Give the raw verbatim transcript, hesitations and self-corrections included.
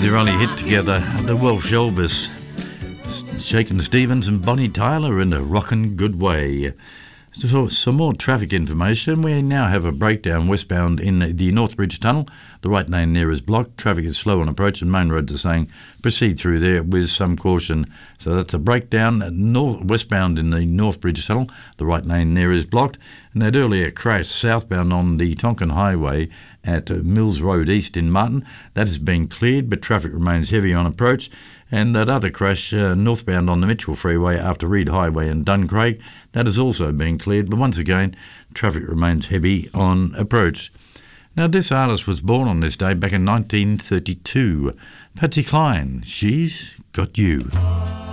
their only hit together, the Welsh Elvis, Shakin' Stevens and Bonnie Tyler in a rockin' good way. So, some more traffic information. We now have a breakdown westbound in the Northbridge Tunnel. The right lane there is blocked. Traffic is slow on approach, and main roads are saying proceed through there with some caution. So that's a breakdown north, westbound in the Northbridge Tunnel. The right lane there is blocked. And that earlier crash southbound on the Tonkin Highway at Mills Road East in Martin, that is being cleared, but traffic remains heavy on approach. And that other crash uh, northbound on the Mitchell Freeway after Reed Highway in Duncraig, that is also being cleared, but once again, traffic remains heavy on approach. Now, this artist was born on this day back in nineteen thirty-two. Patsy Cline, She's Got You.